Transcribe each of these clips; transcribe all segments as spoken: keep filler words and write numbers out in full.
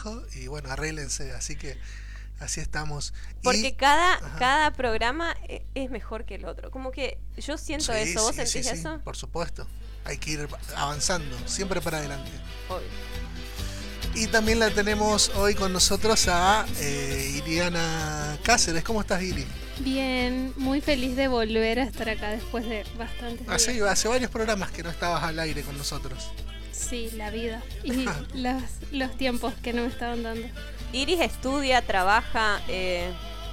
dijo, y bueno, arréglense, así que así estamos. Porque Y, cada, ajá. cada programa e- es mejor que el otro. Como que yo siento Sí, eso. ¿Vos sí, sí, sentís sí, eso? por supuesto. Hay que ir avanzando, siempre para adelante. Obvio. Y también la tenemos hoy con nosotros a eh, Iriana Cáceres. ¿Cómo estás, Iri? Bien, muy feliz de volver a estar acá después de bastantes días. Hace, hace varios programas que no estabas al aire con nosotros. Sí, la vida y las, los tiempos que no me estaban dando. Iris estudia, trabaja, eh,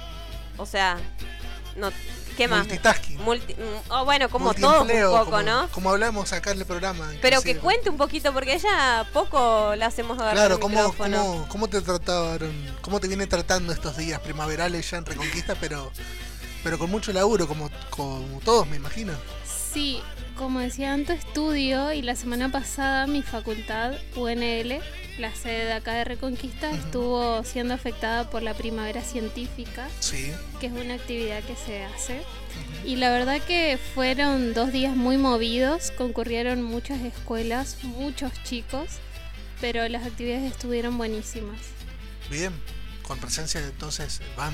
o sea, no, ¿qué más? Multitasking. Multi, mm, oh, bueno, como todos un Multiempleo, poco, como, ¿no? como hablamos acá en el programa. Pero que inclusive. cuente un poquito, porque ella poco la hacemos agarrar Claro, el ¿cómo, micrófono. cómo, ¿cómo te trataron? ¿Cómo te viene tratando estos días primaverales ya en Reconquista, pero pero con mucho laburo, como, como todos, me imagino? Sí, como decía antes, estudio y la semana pasada mi facultad, U N L, la sede de acá de Reconquista, Ujú. estuvo siendo afectada por la primavera científica, Sí. que es una actividad que se hace. Y la verdad que fueron dos días muy movidos, concurrieron muchas escuelas, muchos chicos, pero las actividades estuvieron buenísimas. Bien. Con presencia, entonces, van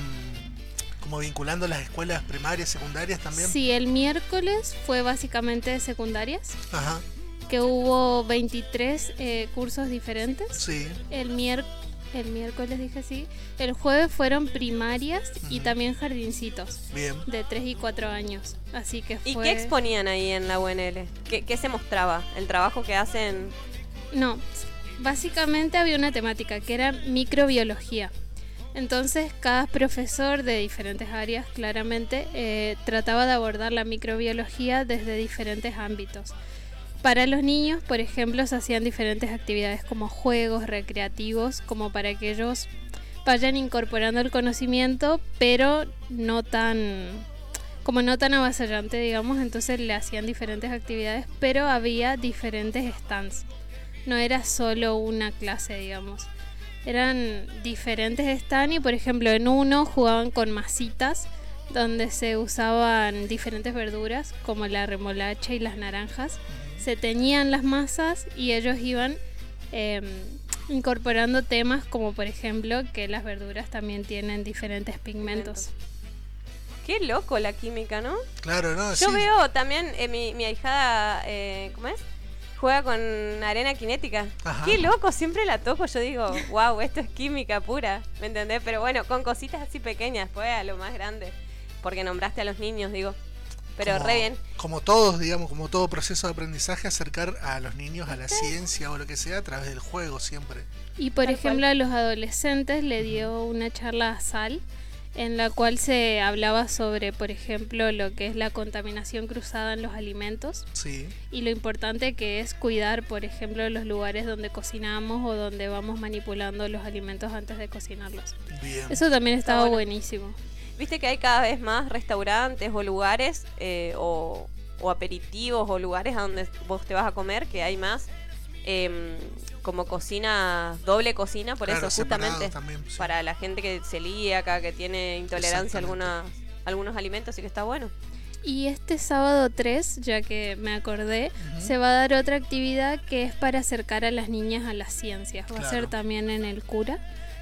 como vinculando las escuelas primarias, secundarias también. Sí, el miércoles fue básicamente de secundarias, Ajá. que hubo veintitrés eh, cursos diferentes. Sí. El, mier- el miércoles dije sí. El jueves fueron primarias y Ujú. también jardincitos Bien. de tres y cuatro años. Así que ¿Y fue... qué exponían ahí en la U N L? ¿Qué, qué se mostraba? ¿El trabajo que hacen? No, básicamente había una temática que era microbiología. Entonces cada profesor de diferentes áreas claramente eh, trataba de abordar la microbiología desde diferentes ámbitos. Para los niños, por ejemplo, se hacían diferentes actividades como juegos recreativos, como para que ellos vayan incorporando el conocimiento, pero no tan, como no tan avasallante, digamos. Entonces le hacían diferentes actividades, pero había diferentes stands. No era solo una clase, digamos. Eran diferentes stands y, por ejemplo, en uno jugaban con masitas donde se usaban diferentes verduras como la remolacha y las naranjas. Se teñían las masas y ellos iban eh, incorporando temas como, por ejemplo, que las verduras también tienen diferentes pigmentos. Qué loco la química, ¿no? Claro, ¿no? Yo Sí. veo también, eh, mi, mi ahijada, eh, ¿cómo es? Juega con arena cinética. Ajá. Qué loco, siempre la toco. Yo digo, wow, esto es química pura, ¿me entendés? Pero bueno, con cositas así pequeñas, después a lo más grande. Porque nombraste a los niños, digo. Pero como, re bien. Como todos, digamos, como todo proceso de aprendizaje, acercar a los niños a la ciencia o lo que sea a través del juego siempre. Y por Tal ejemplo cual. a los adolescentes le dio una charla a Sal en la cual se hablaba sobre, por ejemplo, lo que es la contaminación cruzada en los alimentos Sí. y lo importante que es cuidar, por ejemplo, los lugares donde cocinamos o donde vamos manipulando los alimentos antes de cocinarlos. Bien. Eso también estaba bueno. buenísimo. Viste que hay cada vez más restaurantes o lugares eh, o, o aperitivos o lugares a donde vos te vas a comer, que hay más eh, como cocina, doble cocina, por Claro, eso justamente separados también, sí. para la gente que es celíaca, que tiene intolerancia a Exactamente. algunas, algunos alimentos, así que está bueno. Y este sábado tres, ya que me acordé, Ujú. se va a dar otra actividad que es para acercar a las niñas a las ciencias. Va Claro. a ser también en el Cura.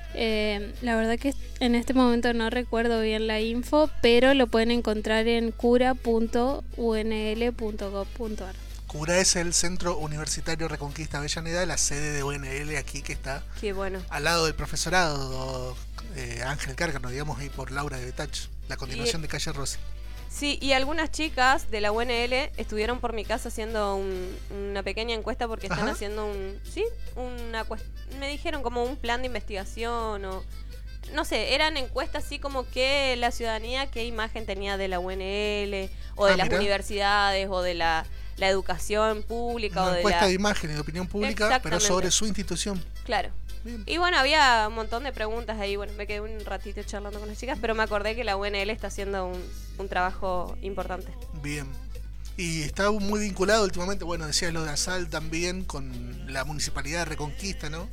Eh, la verdad que en este momento no recuerdo bien la info, pero lo pueden encontrar en cura punto u n l punto gov punto a r. CURA es el Centro Universitario Reconquista Avellaneda, la sede de U N L aquí que está Qué bueno. al lado del profesorado eh, Ángel Cárcano, digamos, ahí por Laura de Betach, la continuación Y- de Calle Rossi. Sí, y algunas chicas de la U N L estuvieron por mi casa haciendo un- una pequeña encuesta porque están Ajá. haciendo un... Sí, una cuest- me dijeron como un plan de investigación o... No sé, eran encuestas así como que la ciudadanía, qué imagen tenía de la U N L o de Ah, las mirá. universidades o de la, la educación pública o Una de encuesta la... de imagen y de opinión pública, pero Exactamente. sobre su institución. Claro. Bien. Y bueno, había un montón de preguntas ahí. Bueno, me quedé un ratito charlando con las chicas, pero me acordé que la U N L está haciendo un, un trabajo importante. Bien. Y está muy vinculado últimamente, bueno, decías lo de Asal también, con la Municipalidad de Reconquista, ¿no?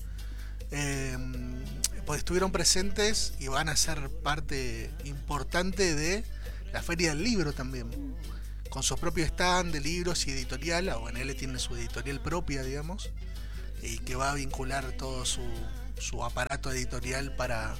Eh, pues estuvieron presentes y van a ser parte importante de la Feria del Libro también. Con su propio stand de libros y editorial, la U N L tiene su editorial propia, digamos, y que va a vincular todo su, su aparato editorial para,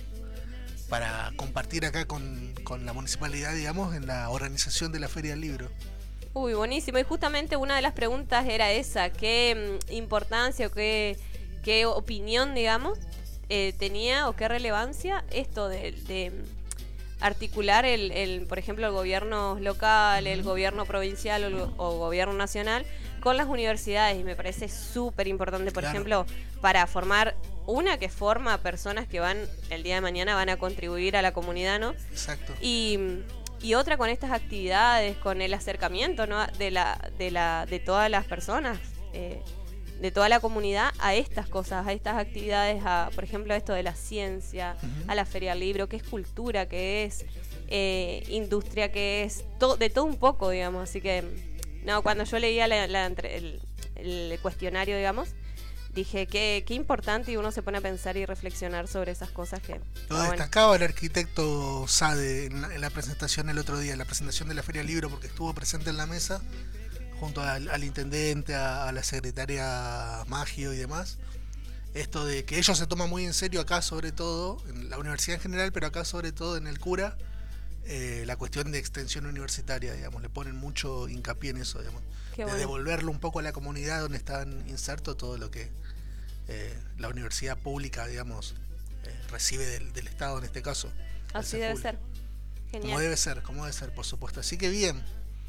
para compartir acá con, con la municipalidad, digamos, en la organización de la Feria del Libro. Uy, buenísimo. Y justamente una de las preguntas era esa, ¿qué mm, importancia o qué, qué opinión, digamos, eh, tenía o qué relevancia esto de, de articular, el, el, por ejemplo, el gobierno local, el gobierno provincial o, o gobierno nacional con las universidades? Y me parece súper importante, por Claro. ejemplo, para formar, una que forma a personas que van, el día de mañana van a contribuir a la comunidad, ¿no? Exacto. Y, y otra con estas actividades, con el acercamiento, ¿no? de, la, de, la, de todas las personas, eh, de toda la comunidad a estas cosas, a estas actividades, a, por ejemplo, a esto de la ciencia, Uh-huh. a la Feria del Libro, que es cultura, que es eh, industria, que es to- de todo un poco, digamos. Así que, no, cuando yo leía la- la entre- el, el cuestionario, digamos, dije que qué importante, y uno se pone a pensar y reflexionar sobre esas cosas que... Lo ah, bueno. destacaba el arquitecto Sade en la, en la presentación el otro día, en la presentación de la Feria del Libro, porque estuvo presente en la mesa junto al, al intendente, a, a la secretaria Maggio y demás. Esto de que ellos se toman muy en serio acá, sobre todo, en la universidad en general, pero acá sobre todo en el Cura, eh, la cuestión de extensión universitaria, digamos, le ponen mucho hincapié en eso, digamos, Qué de bueno. devolverlo un poco a la comunidad donde están insertos todo lo que eh, la universidad pública, digamos, eh, recibe del, del Estado en este caso. al Así ser debe público. ser. Como Genial. debe ser, como debe ser, por supuesto. Así que bien,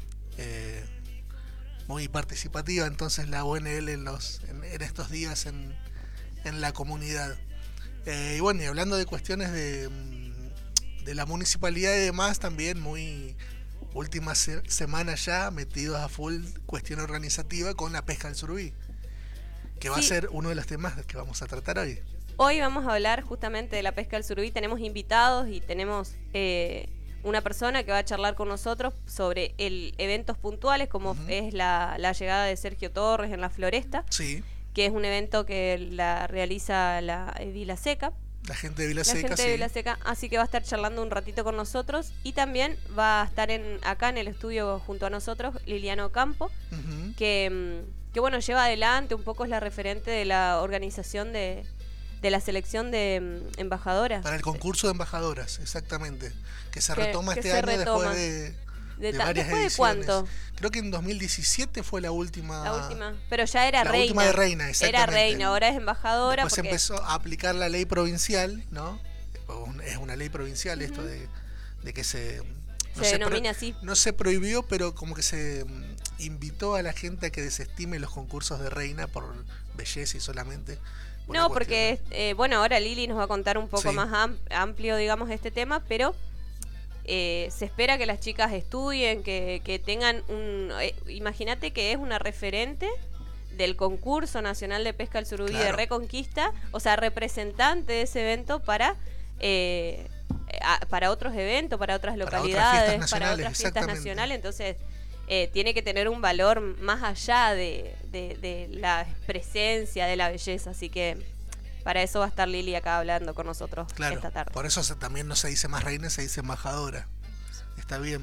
eh, muy participativa entonces la U N L en, los, en, en estos días en, en la comunidad. Eh, y bueno, y hablando de cuestiones de, mm, de la municipalidad y demás, también muy última se- semana ya metidos a full cuestión organizativa con la pesca del surubí, que va Sí. a ser uno de los temas que vamos a tratar hoy. Hoy vamos a hablar justamente de la pesca del surubí. Tenemos invitados y tenemos eh, una persona que va a charlar con nosotros sobre el eventos puntuales, como Ujú. es la, la llegada de Sergio Torres en la Floresta, Sí, que es un evento que la realiza la eh, Vila Seca. la gente de Vila La Seca, gente sí. de Vila Seca, así que va a estar charlando un ratito con nosotros, y también va a estar en, acá en el estudio junto a nosotros Liliano Campo, Ujú. que, mm, que bueno, lleva adelante un poco, es la referente de la organización de, de la selección de mm, embajadoras. Para el concurso de embajadoras, exactamente. Que se Que- retoma que este se año retoma. después de, De de ta- varias ¿Después de ediciones. cuánto? Creo que en dos mil diecisiete fue la última. La última. Pero ya era la reina. última de reina, Era exactamente. reina, ahora es embajadora. Después se porque empezó a aplicar la ley provincial, ¿no? Es una ley provincial esto Ujú. de, de que se... no se se pro- denomina así. No se prohibió, pero como que se mm, invitó a la gente a que desestime los concursos de reina por belleza y solamente. por una No, cuestión, porque, eh, bueno, ahora Lili nos va a contar un poco Sí. más am- amplio, digamos, este tema, pero eh, se espera que las chicas estudien, que, que tengan un... eh, imagínate que es una referente del concurso nacional de pesca al surubí de Claro. Reconquista, o sea, representante de ese evento para... eh, a- para otros eventos, para otras Para otras localidades, fiestas para nacionales, otras fiestas exactamente. nacionales, entonces eh, tiene que tener un valor más allá de, de- de la presencia, de la belleza, así que para eso va a estar Lili acá hablando con nosotros Claro, esta tarde. por eso se- también no se dice más reina, se dice embajadora. Está bien.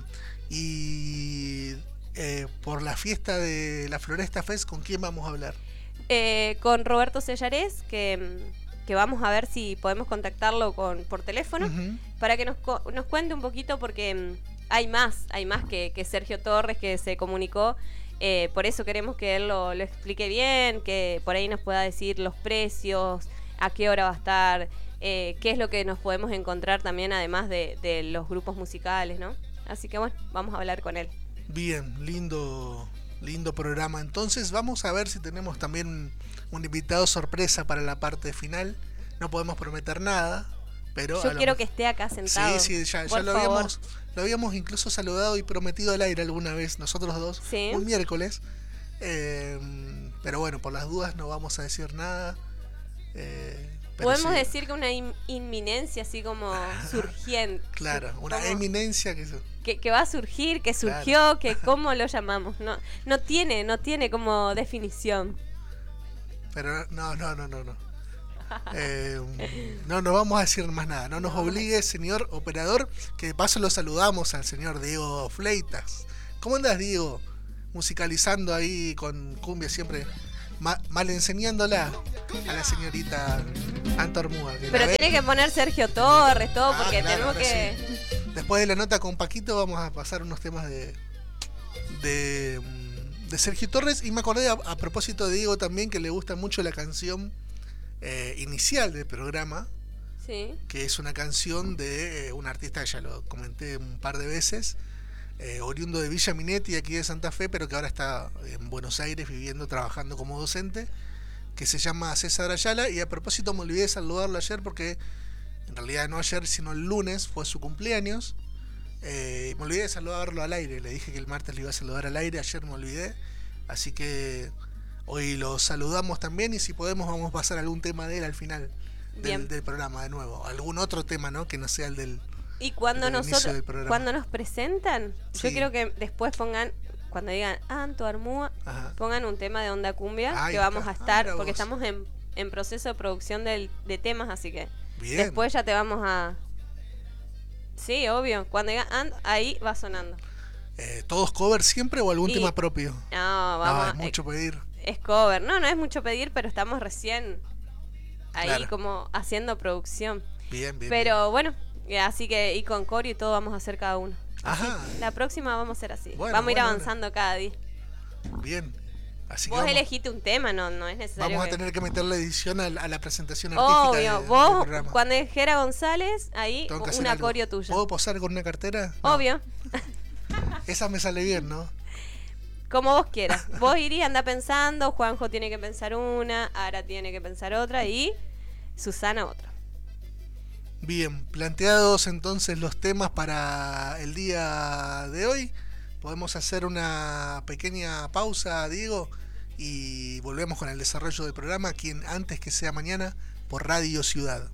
Y eh, por la fiesta de la Floresta Fest, ¿con quién vamos a hablar? Eh, con Roberto Sellarés, que, mm, que vamos a ver si podemos contactarlo con, por teléfono, Ujú. para que nos, co- nos cuente un poquito, porque mm, hay más, hay más que, que Sergio Torres que se comunicó. Eh, por eso queremos que él lo, lo explique bien, que por ahí nos pueda decir los precios, a qué hora va a estar, eh, qué es lo que nos podemos encontrar también, además de, de los grupos musicales, ¿no? Así que bueno, vamos a hablar con él. Bien, lindo, lindo programa. Entonces vamos a ver si tenemos también un invitado sorpresa para la parte final. No podemos prometer nada, pero Yo a lo quiero mejor- que esté acá sentado. Sí, sí, ya, ya por lo favor. habíamos, lo habíamos incluso saludado y prometido al aire alguna vez, nosotros dos, Sí. un miércoles. Eh, pero bueno, por las dudas no vamos a decir nada. Eh, pero Podemos sí, decir que una in- inminencia así como surgiente. claro, una como- eminencia que se- que, que va a surgir, que surgió, que cómo lo llamamos. No, no tiene, no tiene como definición. Pero no, no, no, no, no. Eh, no, no vamos a decir más nada. No nos obligue, señor operador, que de paso lo saludamos al señor Diego Fleitas. ¿Cómo andas, Diego? Musicalizando ahí con cumbia siempre. ma- mal enseñándola a la señorita Anto Armúa. que la Pero ve- tiene que poner Sergio Torres, todo, Ah, porque claro, tenemos ahora que... sí. Después de la nota con Paquito vamos a pasar unos temas de de, mm, de Sergio Torres. Y me acordé a, a propósito de Diego también, que le gusta mucho la canción eh, inicial del programa, Sí. que es una canción de eh, un artista que ya lo comenté un par de veces, eh, oriundo de Villa Minetti, aquí de Santa Fe, pero que ahora está en Buenos Aires viviendo, trabajando como docente, que se llama César Ayala. Y a propósito me olvidé de saludarlo ayer, porque en realidad no ayer sino el lunes fue su cumpleaños. Eh, me olvidé de saludarlo al aire, le dije que el martes le iba a saludar al aire, ayer me olvidé, así que hoy lo saludamos también, y si podemos vamos a pasar algún tema de él al final del, Bien. del programa de nuevo, algún otro tema, ¿no? Que no sea el del... Y cuando del inicio nosotros, del programa. cuando nos presentan, yo Sí. quiero que después pongan, cuando digan Anto Armúa, Ajá. pongan un tema de Onda Cumbia, Ahí que vamos está. a Ah, estar, mira porque vos. estamos en, en proceso de producción del, de temas, así que Bien. después ya te vamos a... Sí, obvio, cuando digan Ant, ahí va sonando. Eh, ¿Todos cover siempre o algún Y- tema propio? No, vamos, No, es a- mucho pedir. es cover. No, no es mucho pedir, pero estamos recién ahí Claro. como haciendo producción. Bien, bien. Pero bueno, eh, así que y con Cori y todo vamos a hacer cada uno. Así, Ajá. la próxima vamos a hacer así. Bueno, vamos a ir bueno, avanzando cada día. Bien. Así que Vos vamos, elegiste un tema, no, no es necesario. vamos a que- tener que meter la edición a, la- a la presentación artística de- Obvio, del vos programa. cuando es Jera González, ahí Tengo que hacer una algo. coreo tuya. ¿Puedo posar con una cartera? No. Obvio, Esa me sale bien, ¿no? como vos quieras. Vos irías, anda pensando, Juanjo tiene que pensar una, Ara tiene que pensar otra y Susana otra. Bien, planteados entonces los temas para el día de hoy, podemos hacer una pequeña pausa, Diego, y volvemos con el desarrollo del programa aquí en Antes que sea mañana por Radio Ciudad.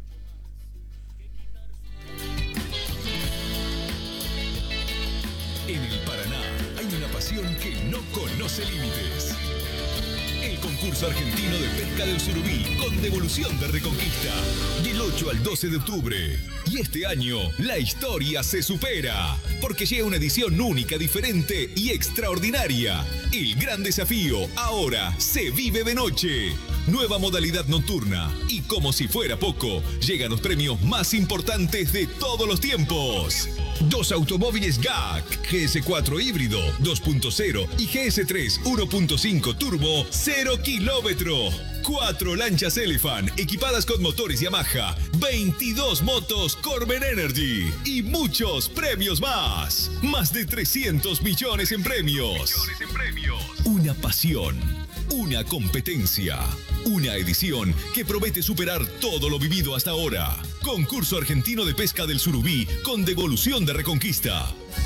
En el Paraná hay una pasión que no conoce límites. El concurso argentino de pesca del surubí con devolución de Reconquista. Del ocho al doce de octubre. Y este año la historia se supera. Porque llega una edición única, diferente y extraordinaria. El gran desafío ahora se vive de noche. Nueva modalidad nocturna. Y como si fuera poco, llegan los premios más importantes de todos los tiempos. Dos automóviles G A C, G S cuatro híbrido dos punto cero y G S tres uno punto cinco turbo cero kilómetro. Cuatro lanchas Elephant equipadas con motores Yamaha, veintidós motos Corben Energy y muchos premios más. Más de trescientos millones en premios. Una pasión, una competencia, una edición que promete superar todo lo vivido hasta ahora. Concurso argentino de pesca del surubí con devolución de Reconquista.